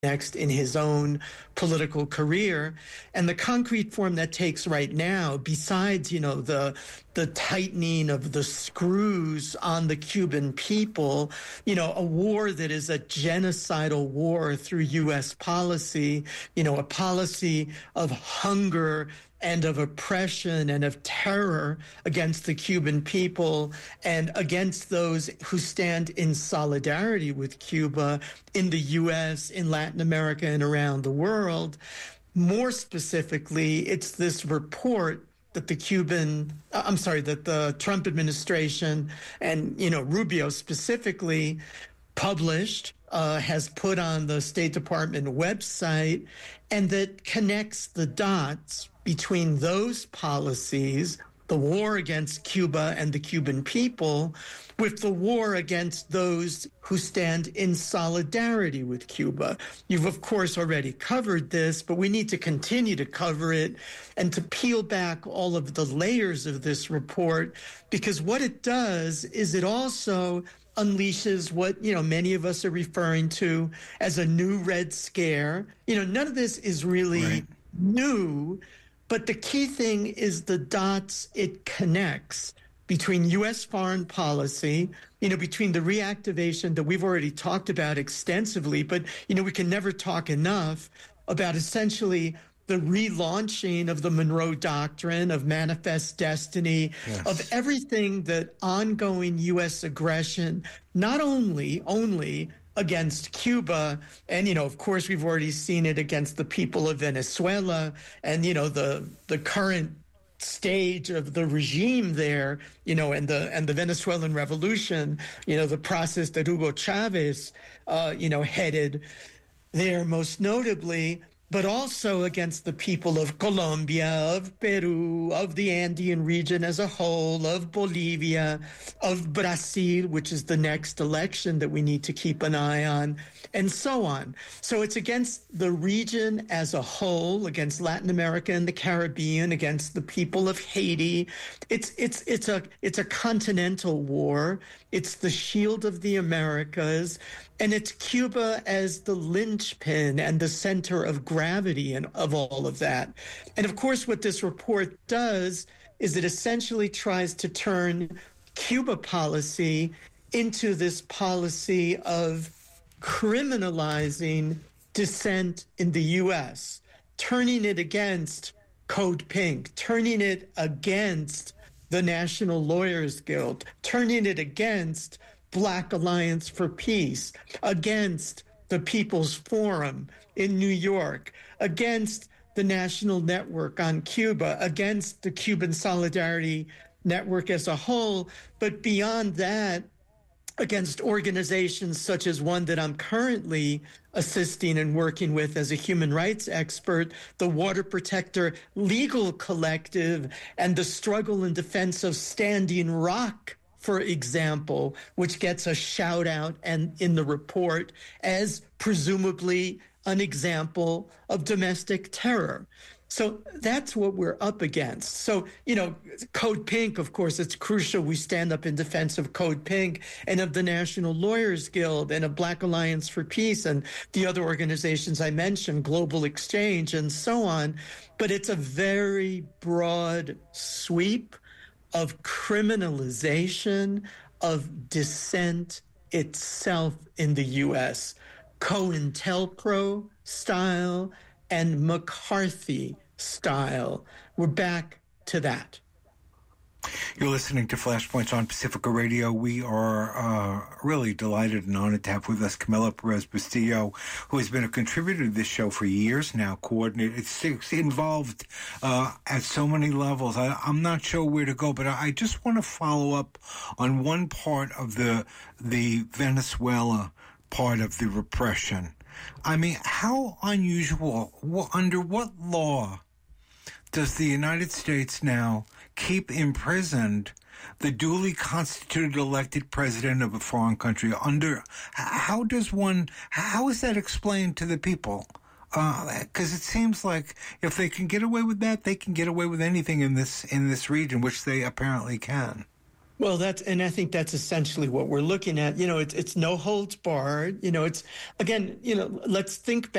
next in his own political career. And the concrete form that takes right now, besides, the tightening of the screws on the Cuban people, a war that is a genocidal war through U.S. policy, a policy of hunger and of oppression and of terror against the Cuban people and against those who stand in solidarity with Cuba in the U.S., in Latin America, and around the world. More specifically, it's this report that the Trump administration and, Rubio specifically published, has put on the State Department website, and that connects the dots between those policies, the war against Cuba and the Cuban people, with the war against those who stand in solidarity with Cuba. You've, of course, already covered this, but we need to continue to cover it and to peel back all of the layers of this report, because what it does is it also unleashes what, many of us are referring to as a new Red Scare. None of this is really new, but the key thing is the dots it connects between U.S. foreign policy, between the reactivation that we've already talked about extensively, but, we can never talk enough about essentially the relaunching of the Monroe Doctrine, of Manifest Destiny, yes, of everything that ongoing U.S. aggression, not only against Cuba, and, of course, we've already seen it against the people of Venezuela and, the current stage of the regime there, and the Venezuelan revolution, the process that Hugo Chavez, headed there most notably, but also against the people of Colombia, of Peru, of the Andean region as a whole, of Bolivia, of Brazil, which is the next election that we need to keep an eye on, and so on. So it's against the region as a whole, against Latin America and the Caribbean, against the people of Haiti. It's a continental war. It's the shield of the Americas. And it's Cuba as the linchpin and the center of gravity and of all of that. And of course, what this report does is it essentially tries to turn Cuba policy into this policy of criminalizing dissent in the U.S., turning it against Code Pink, turning it against the National Lawyers Guild, turning it against Black Alliance for Peace, against the People's Forum in New York, against the National Network on Cuba, against the Cuban Solidarity Network as a whole, but beyond that, against organizations such as one that I'm currently assisting and working with as a human rights expert, the Water Protector Legal Collective, and the Struggle in Defense of Standing Rock, for example, which gets a shout out and in the report as presumably an example of domestic terror. So that's what we're up against. So, Code Pink, of course, it's crucial we stand up in defense of Code Pink and of the National Lawyers Guild and of Black Alliance for Peace and the other organizations I mentioned, Global Exchange and so on. But it's a very broad sweep of criminalization of dissent itself in the U.S., COINTELPRO style and McCarthy style. We're back to that. You're listening to Flashpoints on Pacifica Radio. We are really delighted and honored to have with us Camila Perez-Bustillo, who has been a contributor to this show for years now, it's involved at so many levels. I'm not sure where to go, but I just want to follow up on one part of the Venezuela part of the repression. I mean, how unusual, under what law does the United States now keep imprisoned the duly constituted elected president of a foreign country? How is that explained to the people? Because it seems like if they can get away with that, they can get away with anything in this region, which they apparently can. Well, I think that's essentially what we're looking at. It's no holds barred. It's, again, let's think back.